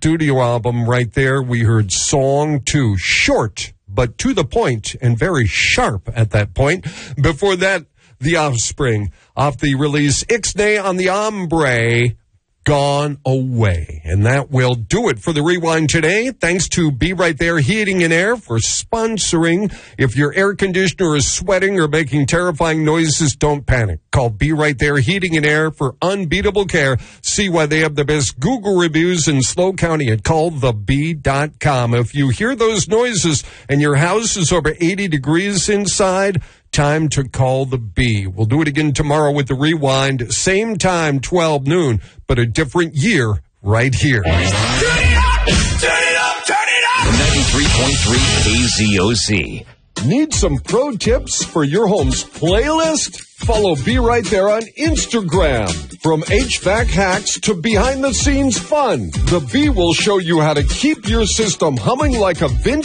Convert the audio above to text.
studio album right there. We heard Song 2, short, but to the point and very sharp at that point. Before that, The Offspring, off the release Ixnay on the Hombre, Gone Away. And that will do it for the Rewind today. Thanks to Be Right There Heating and Air for sponsoring. If your air conditioner is sweating or making terrifying noises, don't panic. Call Be Right There Heating and Air for unbeatable care. See why they have the best Google reviews in SLO County at callthebee.com. If you hear those noises and your house is over 80 degrees inside, time to call the Bee. We'll do it again tomorrow with the Rewind. Same time, 12 noon, but a different year right here. Turn it up! Turn it up! Turn it up! 93.3 KZOZ. Need some pro tips for your home's playlist? Follow Be Right There on Instagram. From HVAC hacks to behind-the-scenes fun, the Bee will show you how to keep your system humming like a vintage